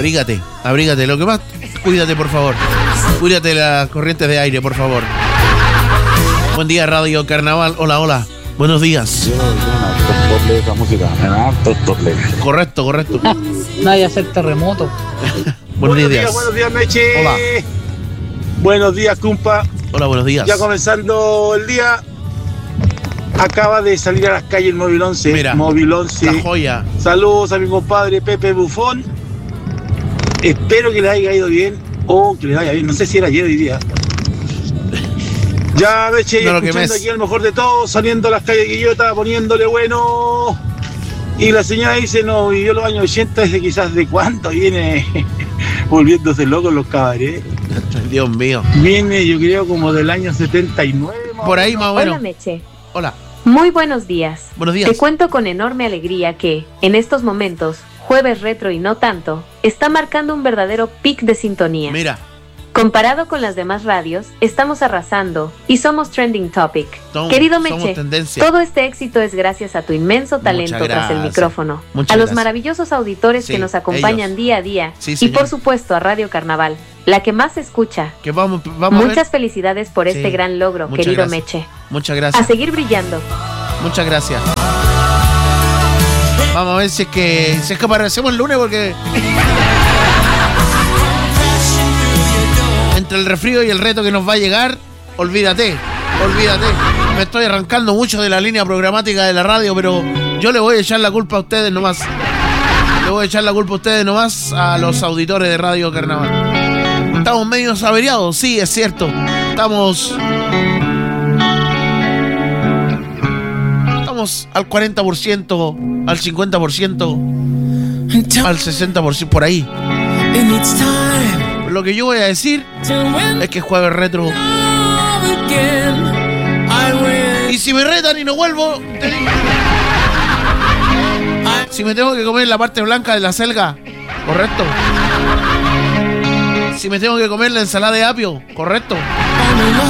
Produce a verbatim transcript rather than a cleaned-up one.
abrígate, abrígate. Lo que más, cuídate, por favor. Cuídate de las corrientes de aire, por favor. Buen día, Radio Carnaval. Hola, hola. Buenos días. Esa música, correcto, correcto. Nadie hacer terremoto. buenos, buenos días. días. Buenos días, Meche. Hola. Buenos días, compa. Hola, buenos días. Ya comenzando el día. Acaba de salir a las calles el Móvil once. Mira, Móvil once. la joya. Saludos a mi compadre Pepe Bufón. Espero que le haya ido bien. O que le vaya bien. No sé si era ayer o hoy día. Ya, Meche, no, escuchando aquí el mejor de todos, saliendo a las calles de Quillota, poniéndole bueno. Y la señora dice, no, vivió los años ochenta, desde quizás de cuánto viene volviéndose loco los cabarets. Dios mío. Viene, yo creo, como del año setenta y nueve. Por ahí más o menos. Hola, Meche. Hola. Muy buenos días. Buenos días. Te cuento con enorme alegría que, en estos momentos, Jueves Retro y no tanto, está marcando un verdadero pic de sintonía. Mira. Comparado con las demás radios, estamos arrasando y somos trending topic. Tom, Querido Meche, todo este éxito es gracias a tu inmenso talento tras el micrófono, Muchas a los gracias. maravillosos auditores sí, que nos acompañan ellos. día a día sí, y por supuesto a Radio Carnaval, la que más se escucha. Que vamos, vamos Muchas felicidades por sí. este gran logro, Muchas querido gracias. Meche. Muchas gracias. A seguir brillando. Muchas gracias. Vamos a ver si es que si es que aparecemos el lunes porque entre el resfrío y el reto que nos va a llegar, olvídate, olvídate. Me estoy arrancando mucho de la línea programática de la radio, pero yo le voy a echar la culpa a ustedes nomás. Le voy a echar la culpa a ustedes nomás, a los auditores de Radio Carnaval. Estamos medio averiados, sí, es cierto. Estamos... Estamos al cuarenta por ciento, al cincuenta por ciento, al sesenta por ciento, por ahí. Lo que yo voy a decir es que Jueves Retro. Y si me retan y no vuelvo, te digo. Si me tengo que comer la parte blanca de la selga, correcto. Si me tengo que comer la ensalada de apio, correcto.